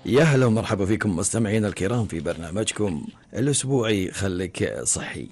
يا هلا ومرحبا فيكم مستمعينا الكرام في برنامجكم الأسبوعي خليك صحي.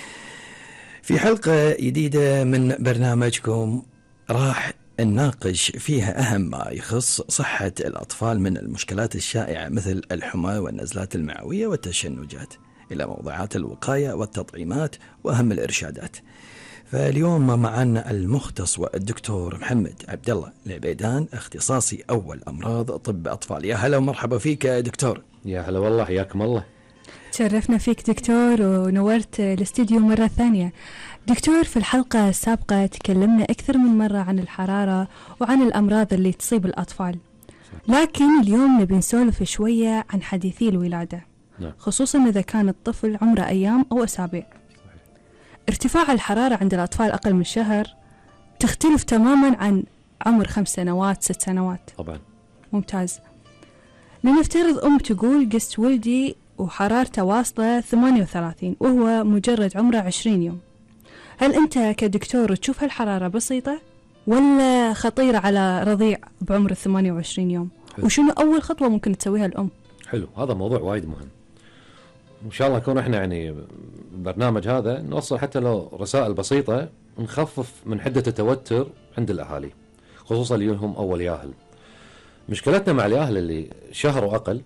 في حلقة جديدة من برنامجكم راح نناقش فيها أهم ما يخص صحة الأطفال من المشكلات الشائعة مثل الحمى والنزلات المعوية والتشنجات، إلى موضوعات الوقاية والتطعيمات وأهم الإرشادات. فاليوم معنا المختص والدكتور محمد عبد الله العبيدان، اختصاصي أول أمراض طب أطفال. يا هلا ومرحبا فيك يا دكتور. يا هلا والله، حياكم الله. تشرفنا فيك دكتور ونورت الاستديو مرة ثانية. دكتور، في الحلقة السابقة تكلمنا أكثر من مرة عن الحرارة وعن الأمراض اللي تصيب الأطفال، لكن اليوم نبي نسولف شوية عن حديثي الولادة، خصوصا إذا كان الطفل عمره أيام أو أسابيع. ارتفاع الحرارة عند الأطفال أقل من شهر تختلف تماما عن عمر 5 سنوات 6 سنوات. طبعا. ممتاز. لنفترض أم تقول قست ولدي وحرارته واصلة 38 وهو مجرد عمره 20 يوم، هل أنت كدكتور تشوف هالحرارة بسيطة ولا خطيرة على رضيع بعمر 28 يوم؟ وشنو أول خطوة ممكن تسويها الأم؟ حلو، هذا موضوع وايد مهم، وإن شاء الله نكون إحنا يعني البرنامج هذا نوصل حتى لو رسائل بسيطة نخفف من حدة التوتر عند الأهالي، خصوصا اللي هم أول ياهل. مشكلتنا مع الياهل اللي شهر وأقل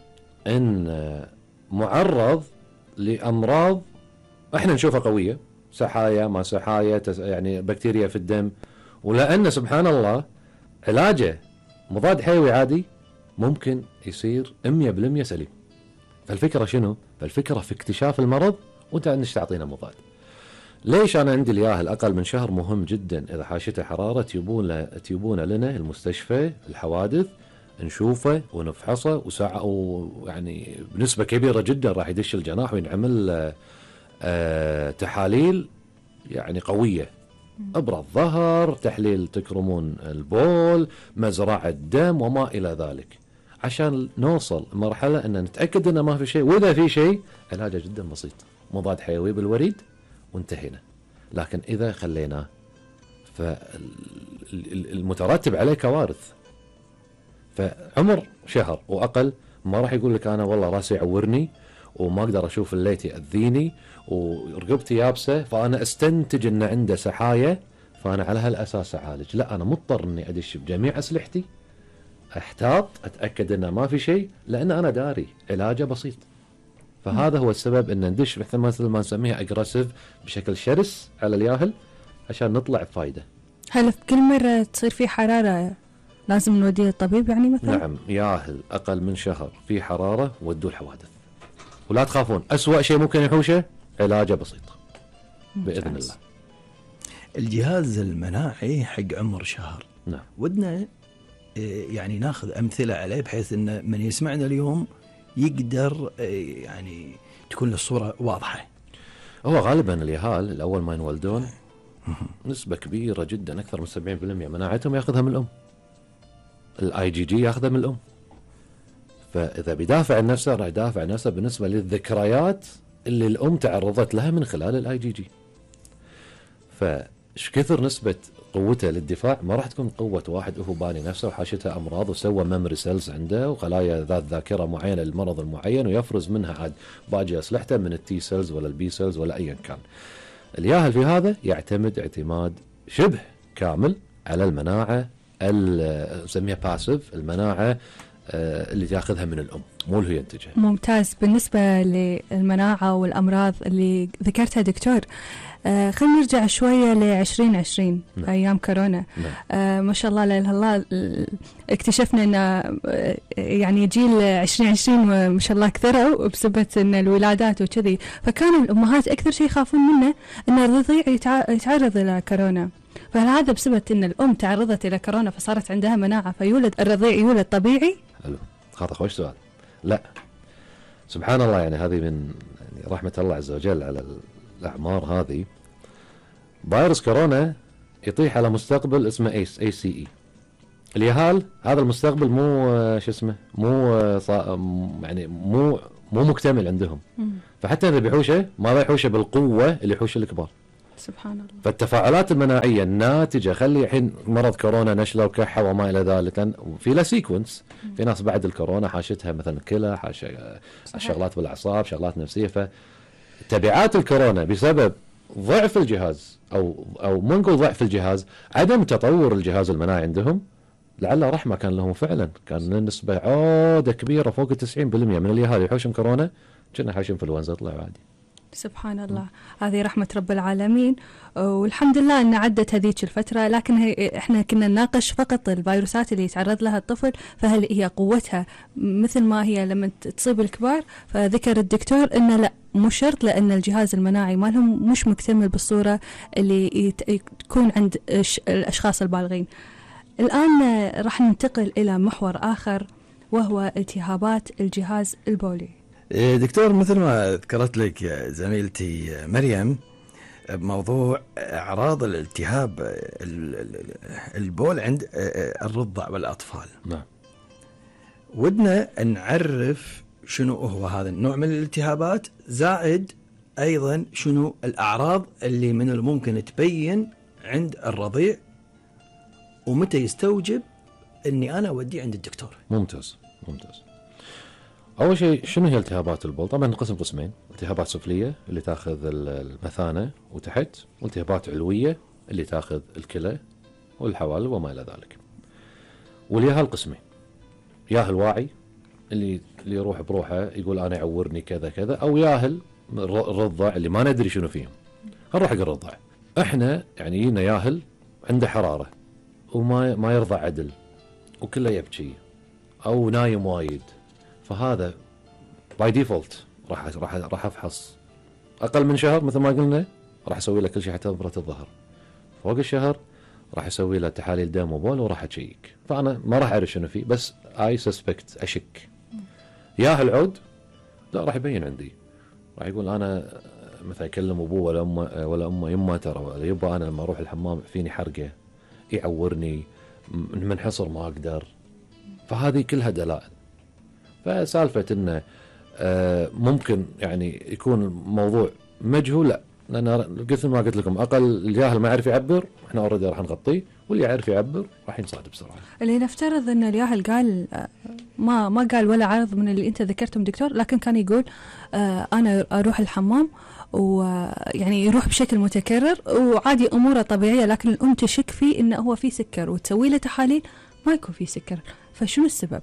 إن معرض لأمراض إحنا نشوفها قوية، سحايا ما سحايا، يعني بكتيريا في الدم، ولأن سبحان الله علاجه مضاد حيوي عادي ممكن يصير 100% سليم. فالفكرة شنو؟ فالفكرة في اكتشاف المرض وانت عندك تعطينا مضاد. ليش أنا عندي الياهل أقل من شهر مهم جدا إذا حاشته حرارة تجيبونه لنا المستشفى الحوادث نشوفه ونفحصه ويعني بنسبة كبيرة جدا راح يدش الجناح وينعمل تحاليل يعني قوية، إبرة الظهر، تحليل تكرمون البول، مزرعة دم وما إلى ذلك، عشان نوصل مرحلة أن نتأكد أنه ما في شيء، وإذا في شيء علاجه جدا بسيط، مضاد حيوي بالوريد وانتهينا. لكن إذا خليناه فالمترتب عليه كوارث. فعمر شهر وأقل ما راح يقول لك أنا والله راسي يعورني وما أقدر أشوف الليت يأذيني ورقبتي يابسة فأنا أستنتج أن عنده سحايا فأنا على هالأساس أعالج. لا، أنا مضطر أني أدش بجميع أسلحتي، احتاط، أتأكد أنه ما في شيء، لأن أنا داري علاجه بسيط. فهذا هو السبب أن ندش مثل ما نسميها أجريسيف بشكل شرس على الياهل عشان نطلع بفايدة. هل في كل مرة تصير فيه حرارة لازم نوديه للطبيب يعني مثلا؟ نعم، ياهل أقل من شهر في حرارة ودوا الحوادث، ولا تخافون، أسوأ شيء ممكن يحوشه علاجه بسيط بإذن الله. الجهاز المناعي حق عمر شهر، نعم، ودنا يعني ناخذ أمثلة عليه بحيث أن من يسمعنا اليوم يقدر يعني تكون الصورة واضحة. هو غالبا اليهال الأول ما ينولدون نسبة كبيرة جدا أكثر من 70% مناعتهم يأخذها من الأم، الIgG يأخذها من الأم. فإذا بيدافع عن نفسه راح يدافع عن نفسه بالنسبة للذكريات اللي الأم تعرضت لها من خلال الIgG. فش كثر نسبة قوته للدفاع ما راح تكون قوة واحد وهو باني نفسه وحاشته أمراض وسوى ميموري سيلز عنده وخلايا ذات ذاكرة معينة للمرض المعين ويفرز منها عاد باقي أسلحته من التي سيلز ولا البي سيلز ولا أيا كان. الياهل في هذا يعتمد اعتماد شبه كامل على المناعة نسميها باسيف، المناعة اللي تاخذها من الأم مو اللي هي ينتجها. ممتاز. بالنسبة للمناعة والأمراض اللي ذكرتها دكتور، خلينا نرجع شوية ل2020. نعم. أيام كورونا. نعم. ما شاء الله لا إله إلا الله، اكتشفنا أن يعني جيل 2020 ما شاء الله كثروا بسبب أن الولادات وكذي، فكانوا الأمهات أكثر شيء يخافون منه أن الرضيع يتعرض إلى كورونا. فهل هذا بسبب أن الأم تعرضت إلى كورونا فصارت عندها مناعة فيولد الرضيع يولد طبيعي؟ حلو، هذا خوش سؤال. لا، سبحان الله، يعني هذه من يعني رحمة الله عز وجل على الأعمار هذه. فيروس كورونا يطيح على مستقبل اسمه ACE. اليهال هذا المستقبل مو شو اسمه، مو يعني مو مكتمل عندهم. فحتى إذا بيحوشه ما بيحوشه بالقوة اللي يحوش الكبار. سبحان الله. فالتفاعلات المناعيه الناتجه، خلي الحين مرض كورونا نشله وكحه وما الى ذلك، لان في له سيكونس. في ناس بعد الكورونا حاشتها مثلا كلى، حاشة شغلات بالاعصاب، شغلات نفسيه. فتبعات الكورونا بسبب ضعف الجهاز او ما نقول ضعف الجهاز، عدم تطور الجهاز المناعي عندهم، لعل رحمه كان لهم فعلا. كان النسبه عوده كبيره فوق 90% من اليهال يحوشهم كورونا كنا حاشين انفلونزا طلعوا عادي. سبحان الله. هذه رحمة رب العالمين، والحمد لله أن عدت هذيك الفترة. لكن إحنا كنا نناقش فقط الفيروسات اللي يتعرض لها الطفل، فهل هي قوتها مثل ما هي لما تصيب الكبار؟ فذكر الدكتور أنه لا، مو شرط، لأن الجهاز المناعي مالهم مش مكتمل بالصورة اللي تكون عند الأشخاص البالغين. الآن راح ننتقل إلى محور آخر، وهو التهابات الجهاز البولي. دكتور، مثل ما ذكرت لك زميلتي مريم بموضوع أعراض الالتهاب البول عند الرضع والأطفال، نعم، ودنا نعرف شنو هو هذا النوع من الالتهابات، زائد أيضا شنو الأعراض اللي من الممكن تبين عند الرضيع، ومتى يستوجب أني أنا أوديه عند الدكتور. ممتاز. أول شيء شنو هي التهابات البول؟ طبعا نقسم قسمين: التهابات سفلية اللي تاخذ المثانة وتحت، والتهابات علوية اللي تاخذ الكلى والحوالب وما إلى ذلك. والياهل قسمين: ياهل واعي اللي يروح بروحه يقول أنا يعورني كذا كذا، أو ياهل الرضع اللي ما ندري شنو فيهم. نروح حق الرضع. احنا يعني يجينا ياهل عنده حرارة وما يرضع عدل وكله يبكي أو نايم وايد، فهذا باي ديفولت راح افحص. اقل من شهر مثل ما قلنا راح اسوي له كل شيء حتى نبره الظهر. فوق الشهر راح اسوي له تحاليل دم وبول وراح اشيك. فانا ما راح اعرف شنو فيه، بس اي سسبكت، اشك. ياه العود لا، راح يبين عندي. راح يقول انا مثلا يكلم ابوه ولا امه يمه ترى ولا يبا انا لما اروح الحمام فيني حرقه، يعورني، منحصر ما اقدر. فهذه كلها دلائل. فسالفة انه ممكن يعني يكون الموضوع مجهول، لا، لان مثل ما قلت لكم اقل الجاهل ما يعرف يعبر، احنا اوريدي راح نغطيه، واللي يعرف يعبر راح ينصاد بسرعه. اللي نفترض ان الجاهل قال ما قال ولا عرض من اللي انت ذكرتهم دكتور، لكن كان يقول انا اروح الحمام، ويعني يروح بشكل متكرر وعادي اموره طبيعيه، لكن الام تشك فيه انه هو فيه سكر وتسوي له تحاليل ما يكون فيه سكر. فشنو السبب؟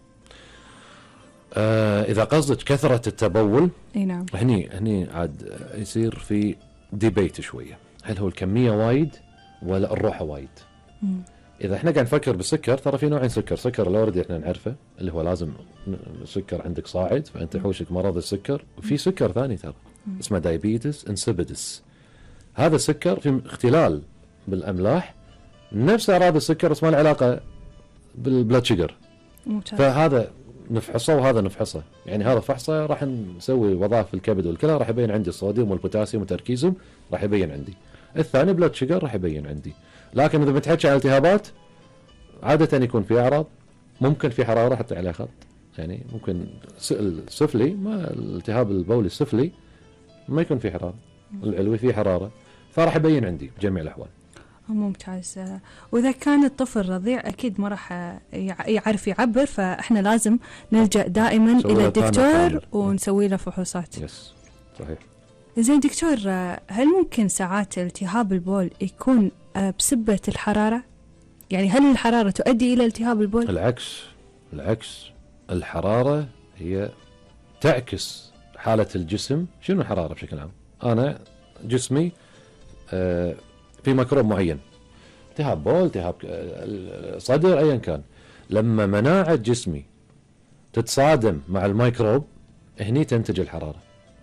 إذا قصدك كثرة التبول، اي نعم، هني عاد يصير في ديبيت شوية، هل هو الكمية وايد ولا الروحة وايد؟ إذا احنا قاعد نفكر بالسكر، ترى في نوعين سكر الأوردي احنا نعرفه اللي هو لازم السكر عندك صاعد فأنت يحوشك مرض السكر، وفي سكر ثاني ترى اسمه دايبيتس انسيبيدس. هذا السكر في اختلال بالأملاح، نفس أعراض السكر بس ما له علاقة بالبلاد شجر. فهذا نفحصه وهذا نفحصه، يعني هذا فحصه راح نسوي وظائف الكبد والكلى، راح يبين عندي الصوديوم والبوتاسيوم وتركيزهم راح يبين عندي. الثاني بلاد شجر راح يبين عندي. لكن اذا بتحكي عن التهابات عاده يكون في اعراض، ممكن في حراره حتى عليها خط، يعني ممكن السفلي ما الالتهاب البولي السفلي ما يكون فيه حراره، العلوي فيه حراره، فراح يبين عندي بجميع الاحوال. ممتاز. وإذا كان الطفل رضيع أكيد ما راح يعرف يعبر، فإحنا لازم نلجأ دائما إلى الدكتور ونسوي له فحوصات. يس صحيح. زين دكتور، هل ممكن ساعات التهاب البول يكون بسبة الحرارة؟ يعني هل الحرارة تؤدي إلى التهاب البول؟ العكس، الحرارة هي تعكس حالة الجسم. شنو الحرارة بشكل عام؟ أنا جسمي في ميكروب معين، التهاب بول، التهاب صدر، ايا كان، لما مناعة جسمي تتصادم مع الميكروب هني تنتج الحرارة.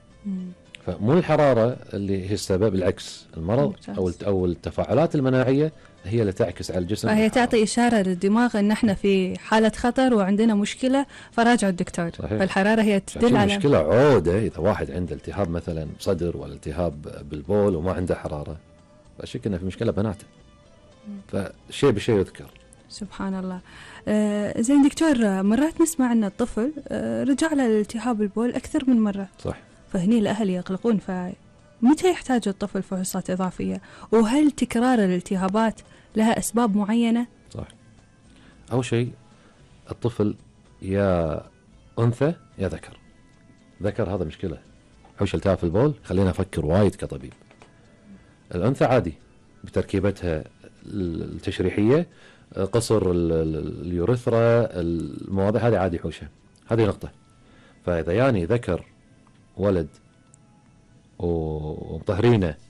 فمو الحرارة اللي هي السبب، العكس، المرض او التفاعلات المناعية هي اللي تعكس على الجسم. فهي تعطي إشارة للدماغ ان احنا في حالة خطر وعندنا مشكلة، فراجعوا الدكتور. صحيح. فالحرارة هي تدل على مشكلة عودة. اذا واحد عنده التهاب مثلا صدر ولا التهاب بالبول وما عنده حرارة، فشك انه في مشكلة بناته. فشيء بشيء يذكر. سبحان الله. زين دكتور، مرات نسمع ان الطفل رجع له التهاب البول اكثر من مرة. صح. فهني الاهل يقلقون، متى يحتاج الطفل فحوصات إضافية؟ وهل تكرار الالتهابات لها أسباب معينة؟ صح. أول شيء الطفل يا أنثى يا ذكر. ذكر هذا مشكلة، حوش التهاب في البول خلينا أفكر وايد كطبيب. الأنثى عادي بتركيبتها التشريحية، قصر اليوريثرا، المواضيع هذه عادي حوشة، هذه نقطة. فإذا يعني ذكر ولد ومطهرينه